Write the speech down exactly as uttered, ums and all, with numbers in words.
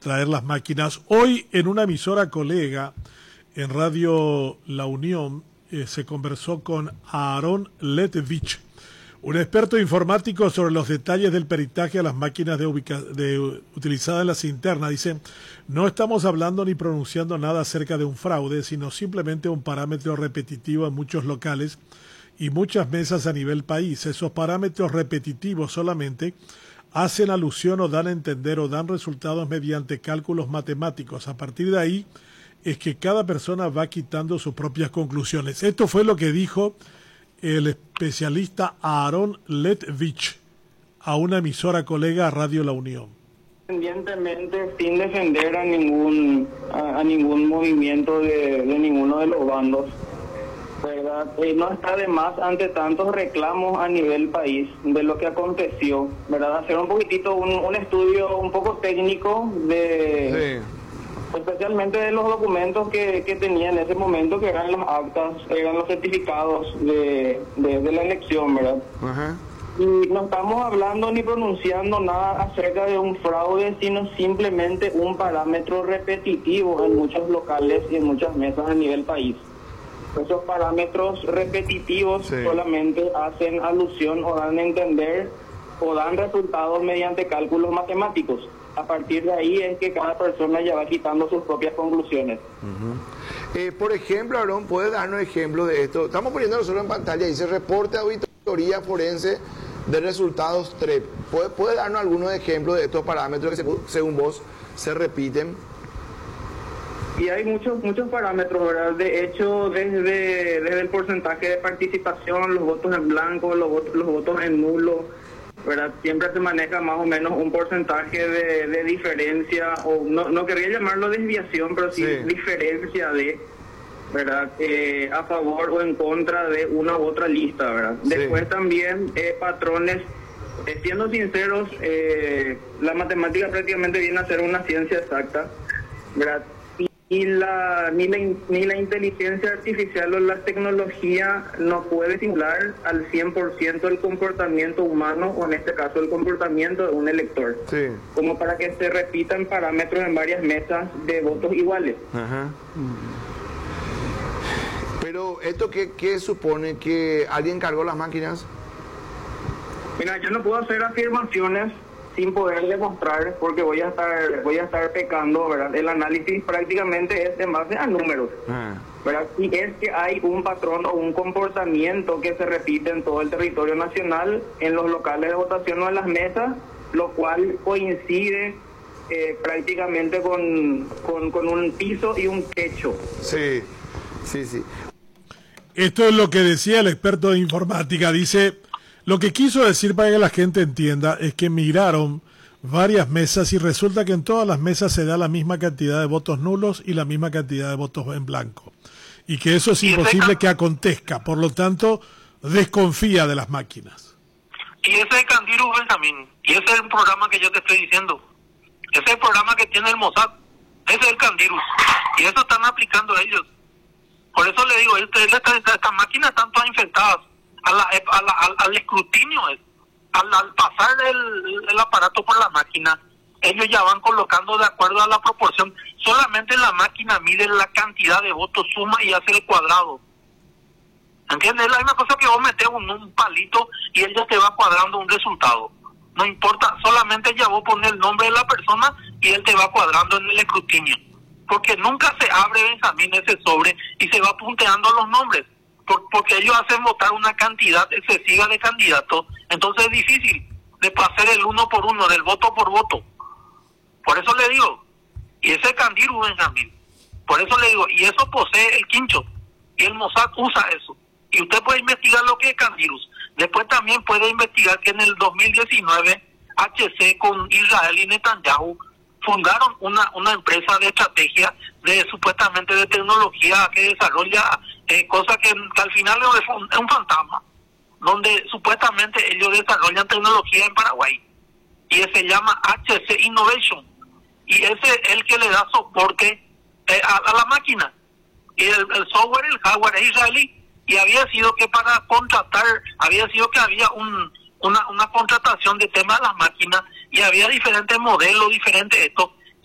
traer las máquinas. Hoy en una emisora colega en Radio La Unión eh, se conversó con Aaron Letvich, un experto informático sobre los detalles del peritaje a las máquinas de ubica de, utilizadas en la cinterna. Dice, no estamos hablando ni pronunciando nada acerca de un fraude, sino simplemente un parámetro repetitivo en muchos locales y muchas mesas a nivel país. Esos parámetros repetitivos solamente hacen alusión o dan a entender o dan resultados mediante cálculos matemáticos. A partir de ahí es que cada persona va quitando sus propias conclusiones. Esto fue lo que dijo el especialista Aaron Letvich a una emisora colega a Radio La Unión. Independientemente, sin defender a ningún a, a ningún movimiento de, de ninguno de los bandos, ¿verdad? Eh, no está de más ante tantos reclamos a nivel país de lo que aconteció, ¿verdad? Hacer un poquitito un, un estudio un poco técnico de... Sí. Especialmente de los documentos que, que tenía en ese momento, que eran las actas, eran los certificados de, de, de la elección, ¿verdad? Ajá. Y no estamos hablando ni pronunciando nada acerca de un fraude, sino simplemente un parámetro repetitivo en muchos locales y en muchas mesas a nivel país. Esos parámetros repetitivos sí. solamente hacen alusión o dan a entender o dan resultados mediante cálculos matemáticos. A partir de ahí es que cada persona ya va quitando sus propias conclusiones. Uh-huh. eh, por ejemplo, Aaron, ¿puedes darnos ejemplo de esto? Estamos poniendo nosotros en pantalla, dice reporte de auditoría forense de resultados T R E P. ¿Puedes puede darnos algunos ejemplos de estos parámetros que se, según vos se repiten? Y hay muchos muchos parámetros, ¿verdad? De hecho, desde, desde el porcentaje de participación, los votos en blanco, los votos, los votos en nulo, ¿verdad? Siempre se maneja más o menos un porcentaje de, de diferencia, o no, no quería llamarlo desviación, pero sí, sí. diferencia de, ¿verdad? Eh, a favor o en contra de una u otra lista, ¿verdad? Sí. Después también eh, patrones, eh, siendo sinceros, eh, la matemática prácticamente viene a ser una ciencia exacta, ¿verdad? Y la, ni, la, ni la inteligencia artificial o la tecnología no puede simular al cien por ciento el comportamiento humano, o en este caso el comportamiento de un elector, sí. como para que se repitan parámetros en varias mesas de votos iguales. Ajá. Pero ¿esto qué, qué supone? ¿Que alguien cargó las máquinas? Mira, yo no puedo hacer afirmaciones sin poder demostrar, porque voy a estar voy a estar pecando, ¿verdad? El análisis prácticamente es en base a números, ah. ¿verdad? Y es que hay un patrón o un comportamiento que se repite en todo el territorio nacional, en los locales de votación o en las mesas, lo cual coincide eh, prácticamente con, con, con un piso y un techo. Sí, sí, sí. Esto es lo que decía el experto de informática, dice... Lo que quiso decir, para que la gente entienda, es que miraron varias mesas y resulta que en todas las mesas se da la misma cantidad de votos nulos y la misma cantidad de votos en blanco. Y que eso es imposible que acontezca, por lo tanto, desconfía de las máquinas. Y ese es Candiru, Benjamín, y ese es el programa que yo te estoy diciendo. Ese es el programa que tiene el Mossad, ese es el Candiru, y eso están aplicando ellos. Por eso le digo, estas esta, esta máquinas están todas infectadas. A la, a la, al, al escrutinio, al, al pasar el, el aparato por la máquina, ellos ya van colocando de acuerdo a la proporción. Solamente la máquina mide la cantidad de votos, suma y hace el cuadrado. ¿Entiendes? Es la misma cosa que vos metes un, un palito y él ya te va cuadrando un resultado. No importa, solamente ya vos pones el nombre de la persona y él te va cuadrando en el escrutinio. Porque nunca se abre, Benjamín, ese sobre y se va punteando los nombres. Porque ellos hacen votar una cantidad excesiva de candidatos, entonces es difícil de hacer el uno por uno, del voto por voto. Por eso le digo, y ese es Candiru, Benjamín, por eso le digo, y eso posee el quincho, y el Mossad usa eso. Y usted puede investigar lo que es Candirus. Después también puede investigar que en el dos mil diecinueve H C con Israel y Netanyahu fundaron una una empresa de estrategia de supuestamente de tecnología que desarrolla eh, cosas que, que al final es un, es un fantasma, donde supuestamente ellos desarrollan tecnología en Paraguay y se llama H C Innovation, y ese es el que le da soporte eh, a, a la máquina, y el, el software, el hardware es israelí, y había sido que para contratar, había sido que había un una una contratación de tema de las máquinas y había diferentes modelos, diferentes esto,